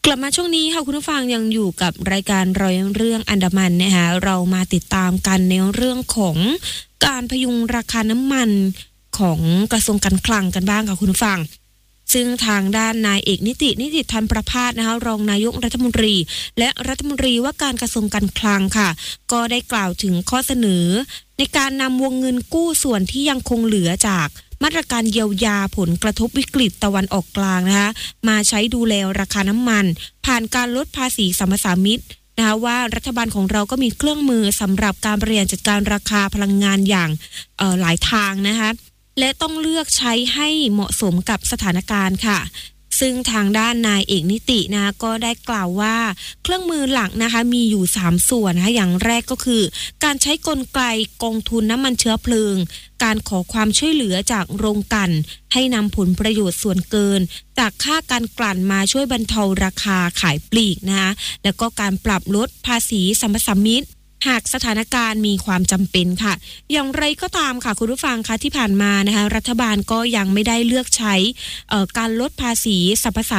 กลับมาช่วงนี้ค่ะคุณผู้ฟังยังอยู่กับรายการรอยเรื่องอันดามันนะคะเรามาติดตามกันในเรื่องของการพยุงราคาน้ำมันของกระทรวงการคลังกันบ้างค่ะคุณผู้ฟังซึ่งทางด้านนายเอกนิติธรรมประภาสนะคะรองนายกรัฐมนตรีและรัฐมนตรีว่าการกระทรวงการคลังค่ะก็ได้กล่าวถึงข้อเสนอในการนำวงเงินกู้ส่วนที่ยังคงเหลือจากมาตรการเยียวยาผลกระทบวิกฤตตะวันออกกลางนะคะมาใช้ดูแลราคาน้ำมันผ่านการลดภาษีสัมปทานมิตรนะคะว่ารัฐบาลของเราก็มีเครื่องมือสำหรับการบริหารจัดการราคาพลังงานอย่างหลายทางนะคะและต้องเลือกใช้ให้เหมาะสมกับสถานการณ์ค่ะซึ่งทางด้านนายเอกนิตินะก็ได้กล่าวว่าเครื่องมือหลักนะคะมีอยู่3ส่วนนะคะอย่างแรกก็คือการใช้กลไกกองทุนน้ำมันเชื้อเพลิงการขอความช่วยเหลือจากโรงกลั่นให้นำผลประโยชน์ส่วนเกินจากค่าการกลั่นมาช่วยบรรเทาราคาขายปลีกนะคะแล้วก็การปรับลดภาษีสัมปทานมิตรหากสถานการณ์มีความจำเป็นค่ะอย่างไรก็ตามค่ะคุณผู้ฟังคะที่ผ่านมานะคะรัฐบาลก็ยังไม่ได้เลือกใช้การลดภาษีสรรพสา